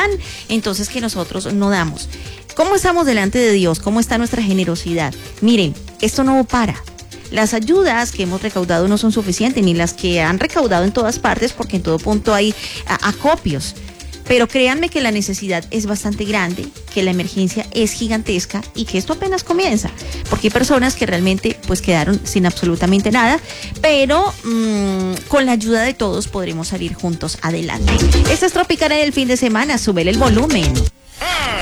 dan, entonces que nosotros no damos. ¿Cómo estamos delante de Dios? ¿Cómo está nuestra generosidad? Miren, esto no para. Las ayudas que hemos recaudado no son suficientes, ni las que han recaudado en todas partes, porque en todo punto hay acopios. Pero créanme que la necesidad es bastante grande, que la emergencia es gigantesca y que esto apenas comienza, porque hay personas que realmente pues quedaron sin absolutamente nada, pero con la ayuda de todos podremos salir juntos adelante. Esta es Tropicana del fin de semana, súbele el volumen.